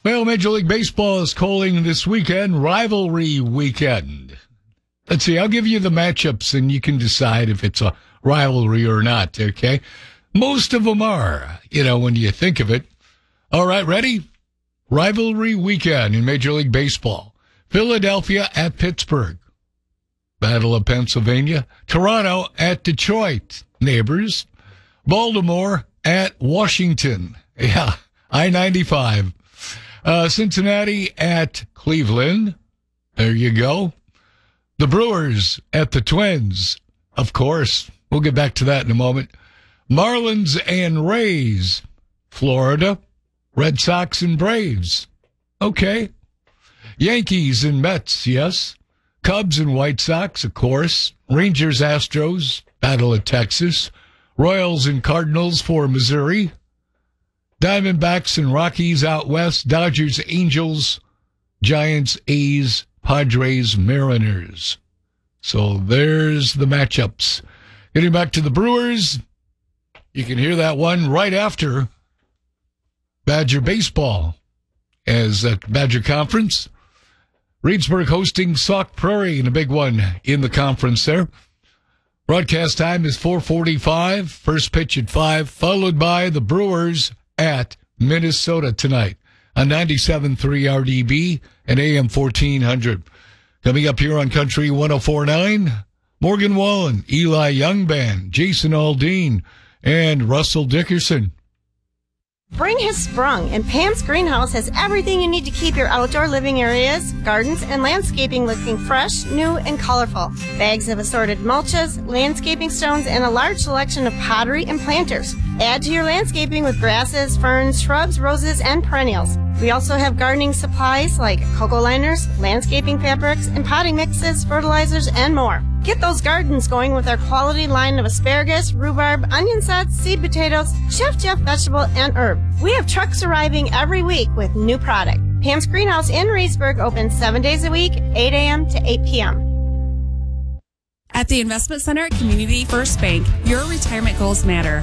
Well, Major League Baseball is calling this weekend Rivalry Weekend. Let's see, I'll give you the matchups and you can decide if it's a rivalry or not, okay? Most of them are, when you think of it. All right, ready? Rivalry Weekend in Major League Baseball. Philadelphia at Pittsburgh. Battle of Pennsylvania. Toronto at Detroit. Neighbors. Baltimore at Washington. Yeah, I-95. Cincinnati at Cleveland. There you go. The Brewers at the Twins. Of course. We'll get back to that in a moment. Marlins and Rays. Florida. Red Sox and Braves. Okay. Yankees and Mets, yes. Cubs and White Sox, of course. Rangers, Astros. Battle of Texas. Royals and Cardinals for Missouri. Diamondbacks and Rockies out west. Dodgers, Angels, Giants, A's, Padres, Mariners. So there's the matchups. Getting back to the Brewers, you can hear that one right after Badger Baseball as at Badger Conference. Reedsburg hosting Sauk Prairie in a big one in the conference there. Broadcast time is 4:45. First pitch at 5, followed by the Brewers at Minnesota tonight on 97.3 RDB and AM 1400. Coming up here on Country 104.9, Morgan Wallen, Eli Young Band, Jason Aldean, and Russell Dickerson. Spring has sprung, and Pam's Greenhouse has everything you need to keep your outdoor living areas, gardens, and landscaping looking fresh, new, and colorful. Bags of assorted mulches, landscaping stones, and a large selection of pottery and planters. Add to your landscaping with grasses, ferns, shrubs, roses, and perennials. We also have gardening supplies like cocoa liners, landscaping fabrics, and potting mixes, fertilizers, and more. Get those gardens going with our quality line of asparagus, rhubarb, onion sets, seed potatoes, Chef Jeff vegetable, and herb. We have trucks arriving every week with new product. Pam's Greenhouse in Reedsburg opens 7 days a week, 8 a.m. to 8 p.m. At the Investment Center at Community First Bank, your retirement goals matter.